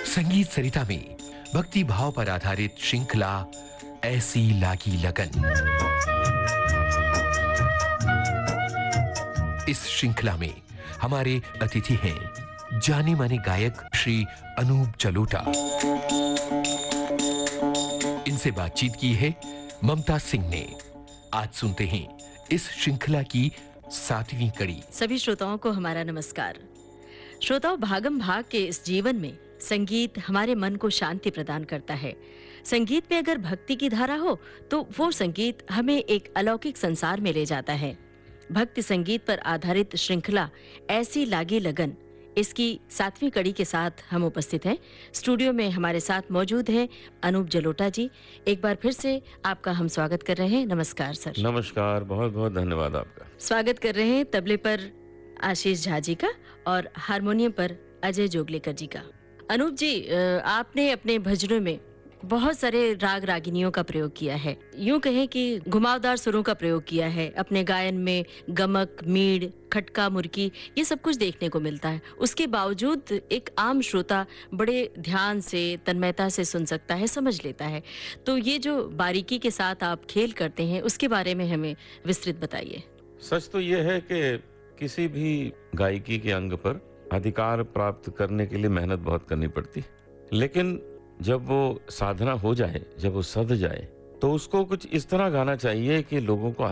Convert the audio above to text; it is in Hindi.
संगीत सरिता में भक्ति भाव पर आधारित श्रृंखला ऐसी लागी लगन। इस श्रृंखला में हमारे अतिथि हैं जाने माने गायक श्री अनूप जलोटा। इनसे बातचीत की है ममता सिंह ने। आज सुनते हैं इस श्रृंखला की 7वीं कड़ी। सभी श्रोताओं को हमारा नमस्कार। श्रोताओं, भागम भाग के इस जीवन में संगीत हमारे मन को शांति प्रदान करता है। संगीत में अगर भक्ति की धारा हो तो वो संगीत हमें एक अलौकिक संसार में ले जाता है। भक्ति संगीत पर आधारित श्रृंखला ऐसी लागी लगन, इसकी 7वीं कड़ी के साथ हम उपस्थित हैं। स्टूडियो में हमारे साथ मौजूद हैं अनूप जलोटा जी। एक बार फिर से आपका हम स्वागत कर रहे हैं। नमस्कार सर। नमस्कार, बहुत बहुत धन्यवाद आपका। स्वागत कर रहे हैं तबले पर आशीष झा जी का और हारमोनियम पर अजय जोगलेकर जी का। अनूप जी, आपने अपने भजनों में बहुत सारे राग रागिनियों का प्रयोग किया है। यूं कहें कि घुमावदार सुरों का प्रयोग किया है। अपने गायन में गमक, मीड़, खटका, मुर्की, ये सब कुछ देखने को मिलता है। उसके बावजूद एक आम श्रोता बड़े ध्यान से, तन्मयता से सुन सकता है, समझ लेता है। तो ये जो बारीकी के साथ आप खेल करते हैं, उसके बारे में हमें विस्तृत बताइए। सच तो ये है कि किसी भी गायकी के अंग पर अधिकार प्राप्त करने के लिए मेहनत बहुत करनी पड़ती, लेकिन जब वो साधना हो जाए, जब वो सध जाए, तो उसको कुछ इस तरह गाना चाहिए कि लोगों को